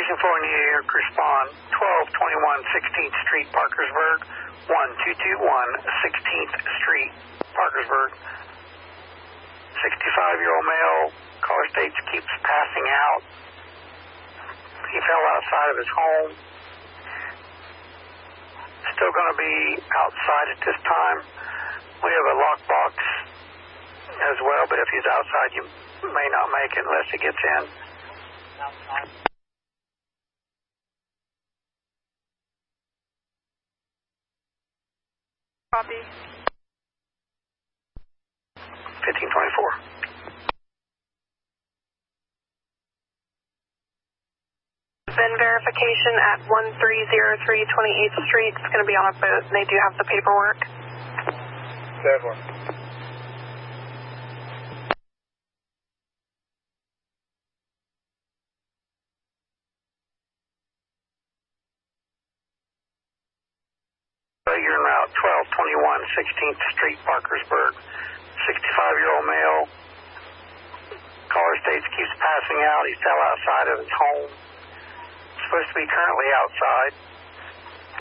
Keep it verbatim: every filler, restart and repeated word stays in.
Station four, New York, respond. twelve twenty-one sixteenth Street, Parkersburg. one two two one sixteenth Street, Parkersburg. sixty-five-year-old male, caller states keeps passing out. He fell outside of his home. Still going to be outside at this time. We have a lockbox as well, but if he's outside, you may not make it unless he gets in. Outside. Copy. fifteen twenty-four. Then verification at one three zero three twenty-eighth Street. It's going to be on a boat, and they do have the paperwork. Definitely. You're en route twelve twenty-one sixteenth Street, Parkersburg. sixty-five-year-old male. Caller states keeps passing out. He fell outside of his home. Supposed to be currently outside.